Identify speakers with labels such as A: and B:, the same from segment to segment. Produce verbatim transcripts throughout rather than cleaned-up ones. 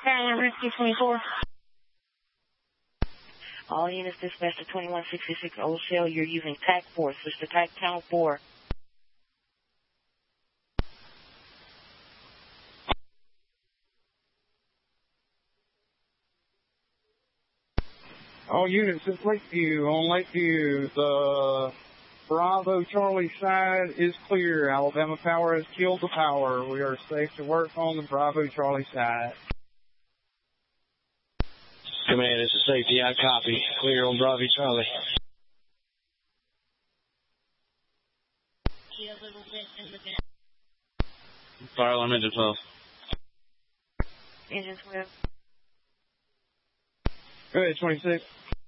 A: Carolina Rescue twenty-four.
B: All units dispatched to twenty-one sixty-six Old Shell. You're using T A C four. Switch to T A C Channel four.
C: All units, it's Lakeview. On Lakeview, the Bravo Charlie side is clear. Alabama Power has killed the power. We are safe to work on the Bravo Charlie side.
D: Command, this is safety. I copy. Clear on Bravo Charlie. Fire alarm engine twelve.
B: Engine twelve.
C: Go ahead, twenty-six.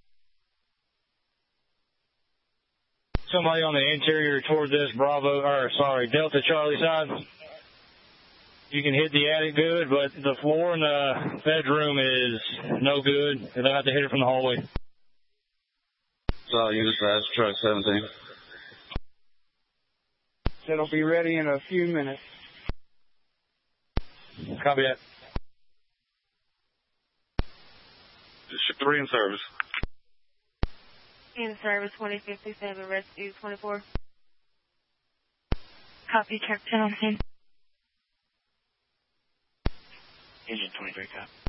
D: Somebody on the interior toward this Bravo, or sorry, Delta Charlie side. You can hit the attic good, but the floor in the bedroom is no good. They'll have to hit it from the hallway.
E: So you just asked truck seventeen.
C: It'll be ready in a few minutes.
D: Copy that.
E: Ship three in service.
A: In service, twenty fifty-seven, Rescue twenty-four. Copy, check channel ten.
D: Engine twenty-three, copy.